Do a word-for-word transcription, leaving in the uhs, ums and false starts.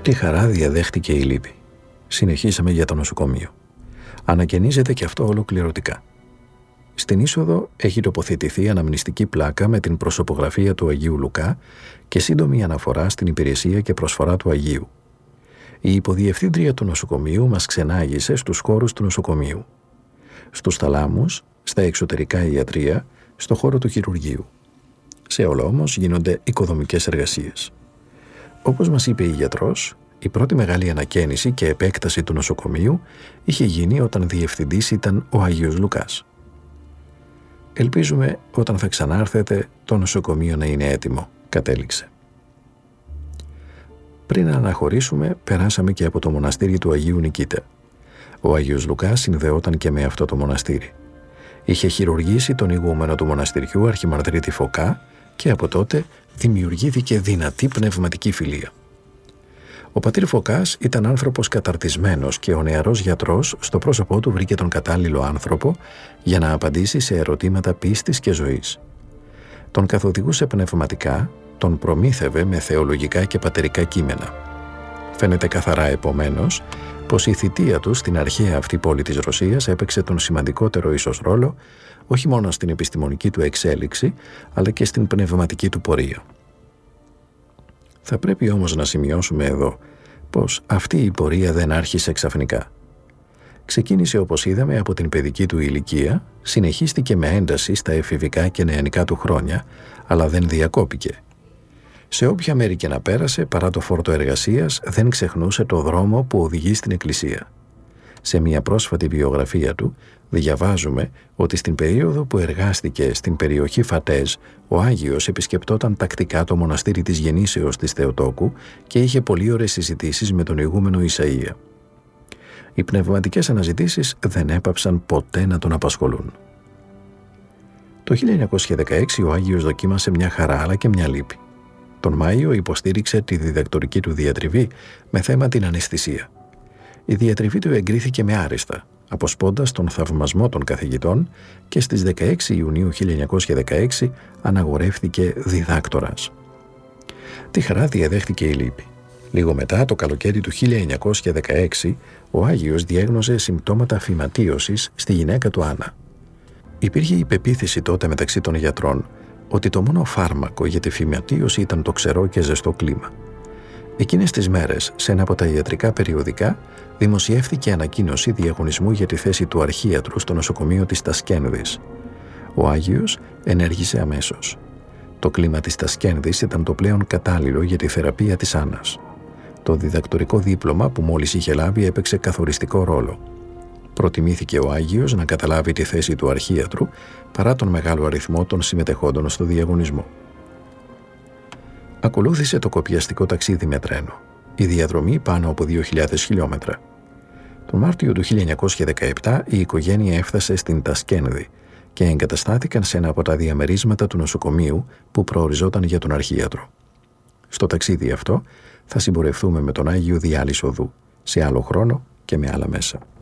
Τι χαρά διαδέχτηκε η λύπη. Συνεχίσαμε για το νοσοκομείο. Ανακαινίζεται και αυτό ολοκληρωτικά. Στην είσοδο έχει τοποθετηθεί αναμνηστική πλάκα με την προσωπογραφία του Αγίου Λουκά και σύντομη αναφορά στην υπηρεσία και προσφορά του Αγίου. Η υποδιευθύντρια του νοσοκομείου μας ξενάγησε στους χώρους του νοσοκομείου. Στους θαλάμους, στα εξωτερικά ιατρεία, στο χώρο του χειρουργείου. Σε όλα όμως γίνονται οικοδομικές εργασίες. Όπως μας είπε η γιατρός, η πρώτη μεγάλη ανακαίνιση και επέκταση του νοσοκομείου είχε γίνει όταν διευθυντής ήταν ο Άγιος Λουκάς. «Ελπίζουμε όταν θα ξανάρθετε το νοσοκομείο να είναι έτοιμο», κατέληξε. Πριν να αναχωρήσουμε, περάσαμε και από το μοναστήρι του Αγίου Νικήτα. Ο Άγιος Λουκάς συνδεόταν και με αυτό το μοναστήρι. Είχε χειρουργήσει τον ηγούμενο του μοναστηριού, Αρχιμανδρίτη Φωκά, και από τότε δημιουργήθηκε δυνατή πνευματική φιλία. Ο πατήρ Φωκάς ήταν άνθρωπος καταρτισμένος και ο νεαρός γιατρός στο πρόσωπό του βρήκε τον κατάλληλο άνθρωπο για να απαντήσει σε ερωτήματα πίστης και ζωής. Τον καθοδηγούσε πνευματικά, τον προμήθευε με θεολογικά και πατερικά κείμενα. Φαίνεται καθαρά επομένως πως η θητεία του στην αρχαία αυτή πόλη της Ρωσίας έπαιξε τον σημαντικότερο ίσως ρόλο όχι μόνο στην επιστημονική του εξέλιξη αλλά και στην πνευματική του πορεία. Θα πρέπει όμως να σημειώσουμε εδώ πως αυτή η πορεία δεν άρχισε ξαφνικά. Ξεκίνησε, όπως είδαμε, από την παιδική του ηλικία, συνεχίστηκε με ένταση στα εφηβικά και νεανικά του χρόνια, αλλά δεν διακόπηκε. Σε όποια μέρη και να πέρασε, παρά το φόρτο εργασίας, δεν ξεχνούσε το δρόμο που οδηγεί στην Εκκλησία. Σε μια πρόσφατη βιογραφία του, διαβάζουμε ότι στην περίοδο που εργάστηκε στην περιοχή Φατέζ, ο Άγιος επισκεπτόταν τακτικά το μοναστήρι της Γεννήσεως της Θεοτόκου και είχε πολύ ωραίες συζητήσεις με τον ηγούμενο Ισαΐα. Οι πνευματικές αναζητήσεις δεν έπαψαν ποτέ να τον απασχολούν. Το χίλια εννιακόσια δεκαέξι ο Άγιος δοκίμασε μια χαρά αλλά και μια λύπη. Τον Μάιο υποστήριξε τη διδακτορική του διατριβή με θέμα την αναισθησία. Η διατριβή του εγκρίθηκε με άριστα, αποσπώντας τον θαυμασμό των καθηγητών και στις δεκαέξι Ιουνίου χίλια εννιακόσια δεκαέξι αναγορεύτηκε διδάκτορας. Τη χαρά διαδέχτηκε η λύπη. Λίγο μετά, το καλοκαίρι του χίλια εννιακόσια δεκαέξι, ο Άγιος διέγνωσε συμπτώματα φυματίωσης στη γυναίκα του Άννα. Υπήρχε η πεποίθηση τότε μεταξύ των γιατρών ότι το μόνο φάρμακο για τη φυματίωση ήταν το ξερό και ζεστό κλίμα. Εκείνες τις μέρες, σε ένα από τα ιατρικά περιοδικά, δημοσιεύθηκε ανακοίνωση διαγωνισμού για τη θέση του αρχίατρου στο νοσοκομείο της Τασκένδης. Ο Άγιος ενέργησε αμέσως. Το κλίμα της Τασκένδης ήταν το πλέον κατάλληλο για τη θεραπεία της Άννας. Το διδακτορικό δίπλωμα που μόλις είχε λάβει έπαιξε καθοριστικό ρόλο. Προτιμήθηκε ο Άγιος να καταλάβει τη θέση του αρχίατρου παρά τον μεγάλο αριθμό των συμμετεχόντων στο διαγωνισμό. Ακολούθησε το κοπιαστικό ταξίδι με τρένο, η διαδρομή πάνω από δύο χιλιάδες χιλιόμετρα. Τον Μάρτιο του χίλια εννιακόσια δεκαεπτά η οικογένεια έφτασε στην Τασκένδη και εγκαταστάθηκαν σε ένα από τα διαμερίσματα του νοσοκομείου που προοριζόταν για τον αρχίατρο. Στο ταξίδι αυτό θα συμπορευτούμε με τον Άγιο δι' άλλης οδού, σε άλλο χρόνο και με άλλα μέσα.